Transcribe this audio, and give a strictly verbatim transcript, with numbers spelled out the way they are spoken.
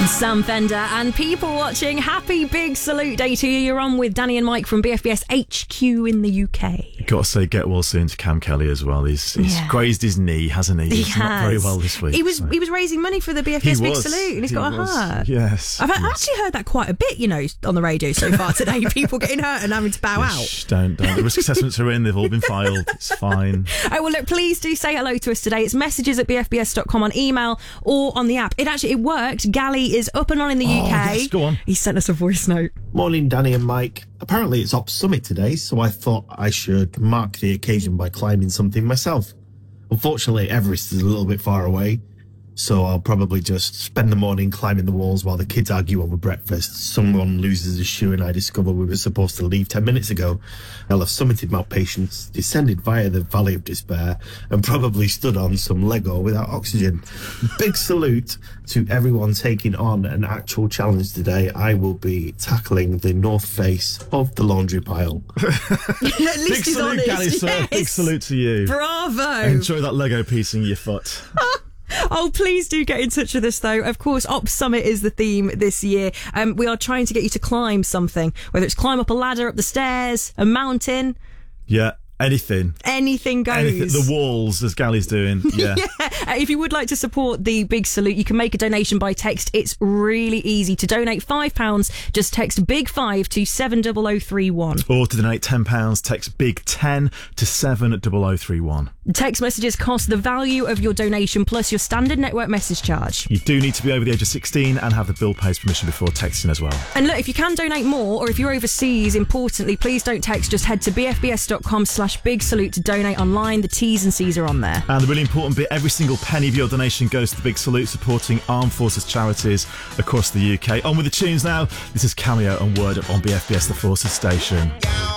Sam Fender and people watching, happy big salute day to you. You're on with Danny and Mike from B F B S H Q in the U K. Got to say, get well soon to Cam Kelly as well. He's, he's yeah. grazed his knee, hasn't he? He he's has. Not very well this week. He was so. he was raising money for the B F B S he Big was. Salute, and he's he got was. a heart. Yes. I've yes. actually heard that quite a bit, you know, on the radio so far today. People getting hurt and having to bow out. Shh, don't, don't. The risk assessments are in. They've all been filed. It's fine. Oh, well, look, please do say hello to us today. It's messages at b f b s dot com on email or on the app. It actually it worked. Gally is up and on in the Oh, U K. Yes, go on. He sent us a voice note. Morning, Danny and Mike. Apparently it's Ops Summit today, so I thought I should mark the occasion by climbing something myself. Unfortunately, Everest is a little bit far away, so I'll probably just spend the morning climbing the walls while the kids argue over breakfast. Someone loses a shoe and I discover we were supposed to leave ten minutes ago. I'll have summited Mount Patience, descended via the Valley of Despair, and probably stood on some Lego without oxygen. Big salute to everyone taking on an actual challenge today. I will be tackling the north face of the laundry pile. At least Big he's salute, honest. Gally, sir. Yes. Big salute to you. Bravo. Enjoy that Lego piece in your foot. Oh, please do get in touch with us, though. Of course, Ops Summit is the theme this year. Um, we are trying to get you to climb something, whether it's climb up a ladder, up the stairs, a mountain. Yeah. Anything. Anything goes. Anything. The walls, as Gally's doing. Yeah. yeah. Uh, if you would like to support the Big Salute, you can make a donation by text. It's really easy. To donate five pounds, just text Big five to seven zero zero three one. Or to donate ten pounds, text Big ten to seven zero zero three one. Text messages cost the value of your donation plus your standard network message charge. You do need to be over the age of sixteen and have the bill pays permission before texting as well. And look, if you can donate more, or if you're overseas, importantly, please don't text. Just head to b f b s dot com slash big salute to donate online. The T's and C's are on there. And the really important bit, every single penny of your donation goes to the Big Salute, supporting armed forces charities across the U K. On with the tunes now. This is Cameo and Word Up on B F B S The Forces Station.